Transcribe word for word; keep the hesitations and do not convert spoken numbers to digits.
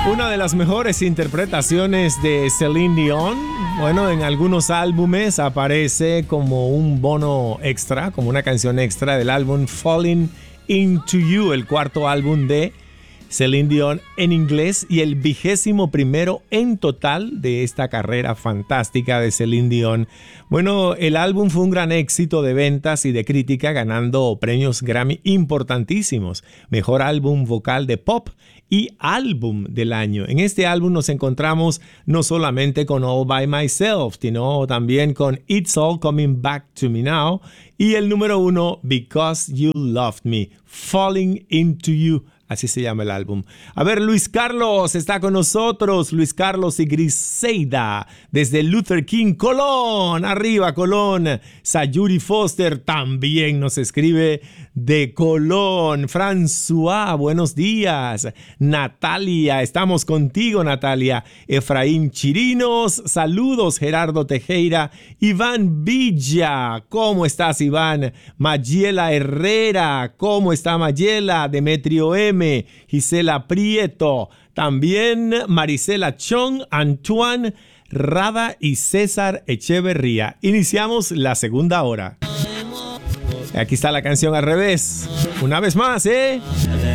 Una de las mejores interpretaciones de Celine Dion. Bueno, en algunos álbumes aparece como un bono extra, como una canción extra del álbum Falling Into You, el cuarto álbum de Celine Dion en inglés y el vigésimo primero en total de esta carrera fantástica de Celine Dion. Bueno, el álbum fue un gran éxito de ventas y de crítica, ganando premios Grammy importantísimos. Mejor álbum vocal de pop y álbum del año. En este álbum nos encontramos no solamente con All By Myself, sino también con It's All Coming Back to Me Now y el número uno, Because You Loved Me, Falling Into You. Así se llama el álbum. A ver, Luis Carlos está con nosotros. Luis Carlos y Griselda desde Luther King, Colón. Arriba, Colón. Sayuri Foster también nos escribe de Colón. François, buenos días. Natalia, estamos contigo, Natalia. Efraín Chirinos, saludos. Gerardo Tejera. Iván Villa, ¿cómo estás, Iván? Mayela Herrera, ¿cómo está Mayela? Demetrio M. Gisela Prieto, también Marisela Chong, Antoine Rada y César Echeverría. Iniciamos la segunda hora. Aquí está la canción al revés. Una vez más, ¿eh?